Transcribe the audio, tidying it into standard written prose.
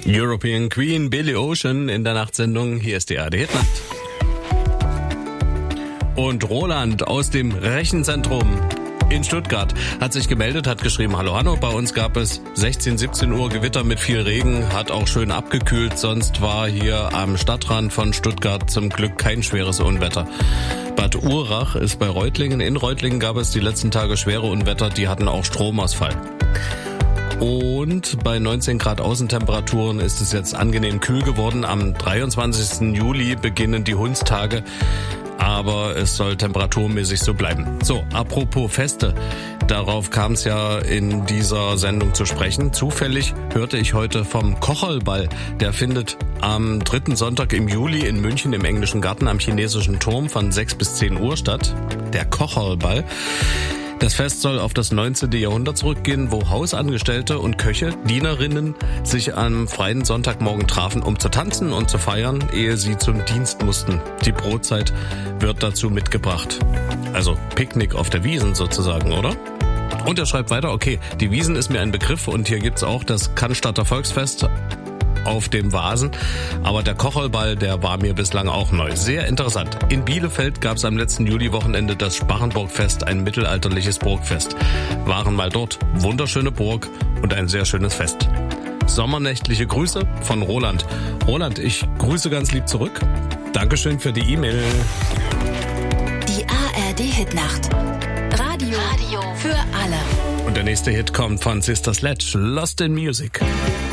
European Queen, Billy Ocean in der Nachtsendung. Hier ist die ARD Hitnacht. Und Roland aus dem Rechenzentrum in Stuttgart hat sich gemeldet, hat geschrieben, hallo, bei uns gab es 16, 17 Uhr Gewitter mit viel Regen, hat auch schön abgekühlt, sonst war hier am Stadtrand von Stuttgart zum Glück kein schweres Unwetter. Bad Urach ist bei Reutlingen. In Reutlingen gab es die letzten Tage schwere Unwetter, die hatten auch Stromausfall. Und bei 19 Grad Außentemperaturen ist es jetzt angenehm kühl geworden. Am 23. Juli beginnen die Hundstage, aber es soll temperaturmäßig so bleiben. So, apropos Feste, darauf kam es ja in dieser Sendung zu sprechen. Zufällig hörte ich heute vom Kocherlball. Der findet am 3. Sonntag im Juli in München im Englischen Garten am Chinesischen Turm von 6 bis 10 Uhr statt. Der Kocherlball. Das Fest soll auf das 19. Jahrhundert zurückgehen, wo Hausangestellte und Köche, Dienerinnen sich am freien Sonntagmorgen trafen, um zu tanzen und zu feiern, ehe sie zum Dienst mussten. Die Brotzeit wird dazu mitgebracht. Also Picknick auf der Wiesn sozusagen, oder? Und er schreibt weiter, okay, die Wiesn ist mir ein Begriff und hier gibt's auch das Cannstatter Volksfest auf dem Vasen, aber der Kocherlball, der war mir bislang auch neu. Sehr interessant. In Bielefeld gab es am letzten Juliwochenende das Sparrenburgfest, ein mittelalterliches Burgfest. Waren mal dort, wunderschöne Burg und ein sehr schönes Fest. Sommernächtliche Grüße von Roland. Roland, ich grüße ganz lieb zurück. Dankeschön für die E-Mail. Die ARD Hitnacht. Radio für alle. Und der nächste Hit kommt von Sister Sledge, Lost in Music.